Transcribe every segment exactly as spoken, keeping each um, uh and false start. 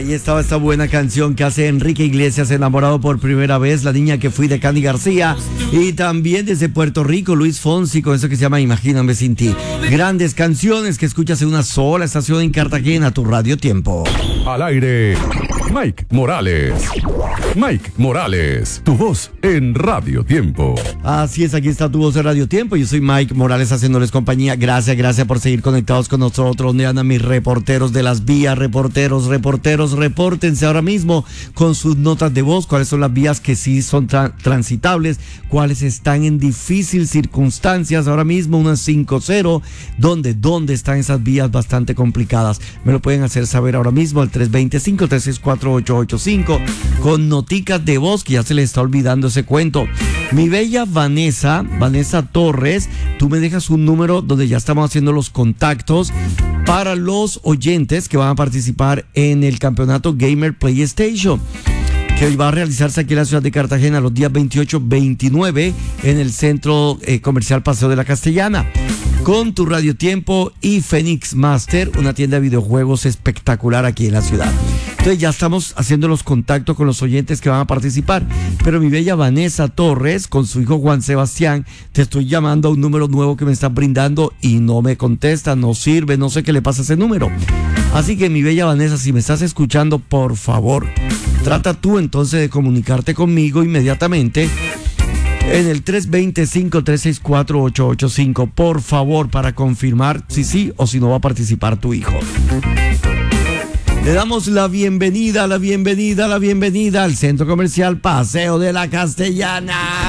Ahí estaba esta buena canción que hace Enrique Iglesias, Enamorado por primera vez, La niña que fui, de Candy García, y también desde Puerto Rico, Luis Fonsi, con eso que se llama Imagíname sin ti. Grandes canciones que escuchas en una sola estación en Cartagena, tu Radio Tiempo. Al aire, Mike Morales. Mike Morales, tu voz en Radio Tiempo. Así es, aquí está tu voz en Radio Tiempo. Yo soy Mike Morales haciéndoles compañía. Gracias, gracias por seguir conectados con nosotros. Donde andan mis reporteros de las vías, reporteros, reporteros, repórtense ahora mismo con sus notas de voz. ¿Cuáles son las vías que sí son tra- transitables? ¿Cuáles están en difíciles circunstancias ahora mismo? Unas cinco cero. ¿Dónde? ¿Dónde están esas vías bastante complicadas? Me lo pueden hacer saber ahora mismo al tres dos cinco, tres seis cuatro, ocho ocho cinco con noticas de voz, que ya se les está olvidando ese cuento. Mi bella Vanessa, Vanessa Torres, tú me dejas un número donde ya estamos haciendo los contactos para los oyentes que van a participar en el campeonato Gamer PlayStation, que va a realizarse aquí en la ciudad de Cartagena los días veintiocho veintinueve en el Centro eh, Comercial Paseo de la Castellana, con tu Radio Tiempo y Phoenix Master, una tienda de videojuegos espectacular aquí en la ciudad. Entonces ya estamos haciendo los contactos con los oyentes que van a participar. Pero mi bella Vanessa Torres, con su hijo Juan Sebastián, te estoy llamando a un número nuevo que me están brindando y no me contesta, no sirve, no sé qué le pasa a ese número. Así que mi bella Vanessa, si me estás escuchando, por favor, trata tú entonces de comunicarte conmigo inmediatamente en el tres dos cinco, tres seis cuatro, ocho ocho cinco, por favor, para confirmar si sí o si no va a participar tu hijo. Le damos la bienvenida, la bienvenida, la bienvenida al Centro Comercial Paseo de la Castellana.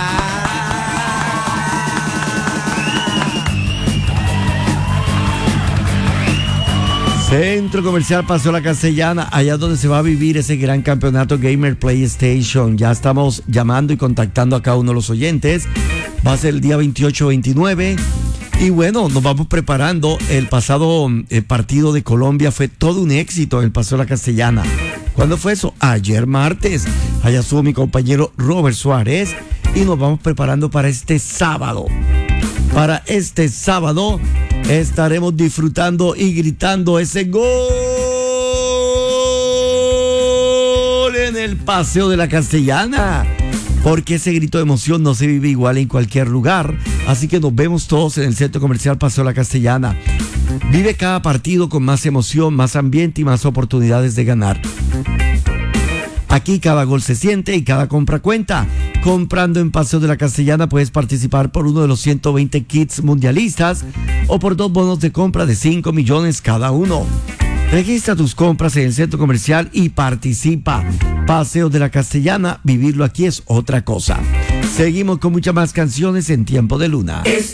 Centro Comercial Paseo de la Castellana, allá donde se va a vivir ese gran campeonato Gamer PlayStation. Ya estamos llamando y contactando a cada uno de los oyentes. Va a ser el día veintiocho veintinueve. Y bueno, nos vamos preparando. El pasado eh, partido de Colombia fue todo un éxito en el Paseo de la Castellana. ¿Cuándo fue eso? Ayer martes. Allá estuvo mi compañero Robert Suárez y nos vamos preparando para este sábado. Para este sábado estaremos disfrutando y gritando ese gol en el Paseo de la Castellana. Porque ese grito de emoción no se vive igual en cualquier lugar. Así que nos vemos todos en el Centro Comercial Paseo de la Castellana. Vive cada partido con más emoción, más ambiente y más oportunidades de ganar. Aquí cada gol se siente y cada compra cuenta. Comprando en Paseo de la Castellana puedes participar por uno de los ciento veinte kits mundialistas o por dos bonos de compra de cinco millones cada uno. Registra tus compras en el centro comercial y participa. Paseo de la Castellana, vivirlo aquí es otra cosa. Seguimos con muchas más canciones en Tiempo de Luna. Es